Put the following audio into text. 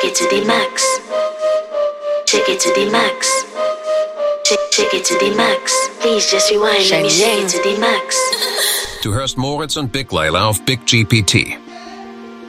it to the max. Shake it to the max. Shake it to the max. Please just rewind. Let me shake it to the max. Du hörst Moritz und Big Layla auf Big GPT.